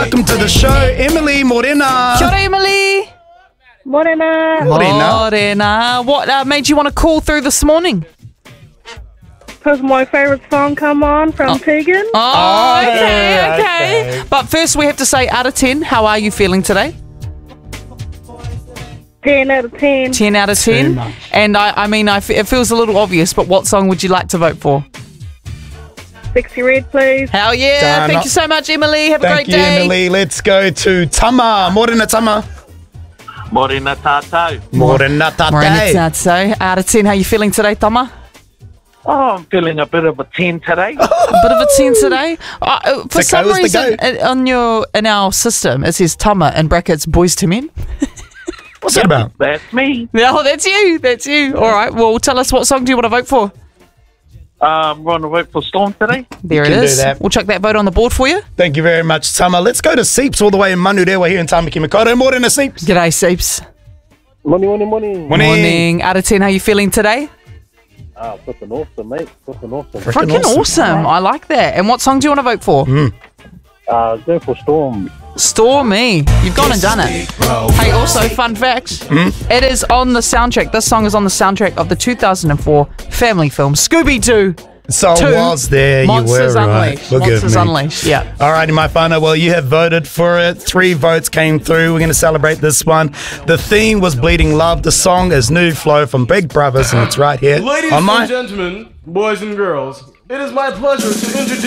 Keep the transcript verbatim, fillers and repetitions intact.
welcome to the show, Emily Morena. Kia ora, Emily. Morena. Morena. Morena. What uh, made you want to call through this morning? Because my favourite song come on from Tegan. Oh, Oh, okay, okay, okay. But first we have to say, out of ten, how are you feeling today? ten out of ten. ten out of ten. much. And I, I mean, I f- it feels a little obvious, but what song would you like to vote for? Sexy Red, please. Hell yeah. Done. Thank you so much, Emily. Have a Thank great you, day. Emily. Let's go to Tama. Morena Tama. Morena tātou. Morena tate. Morena Tatso. Out of ten, how you feeling today, Tama? Oh, I'm feeling a bit of a ten today. A bit of a ten today. Uh, uh, for The some go is the reason, go. uh, on your in our system, it says Tama in brackets boys to men. What's that about? That's me. No, that's you. That's you. All right. Well, tell us, what song do you want to vote for? Um, we're on the work for Storm today. There it can do is. that. We'll chuck that vote on the board for you. Thank you very much, Tama. Let's go to Seeps all the way in Manurewa here in Tamaki Makaurau. Morena Seeps. G'day, Seeps. Morning, morning, morning. Morning. Morning. Out of ten, how you feeling today? Ah, flipping awesome, mate. Flipping awesome. Frickin' Freaking awesome. awesome. I like that. And what song do you want to vote for? Uh, go for Storm. Stormy. You've gone and done it. Hey, also, fun fact. It is on the soundtrack. This song is on the soundtrack of the two thousand four family film Scooby-Doo. So Two. was there. Monsters you were right. Unleashed. Forgive Monsters me. Unleashed. Yeah. All righty, my whānau. Well, you have voted for it. Three votes came through. We're going to celebrate this one. The theme was Bleeding Love. The song is Nude Flow from Big Brothers, and it's right here Ladies on my... and gentlemen, boys and girls, it is my pleasure to introduce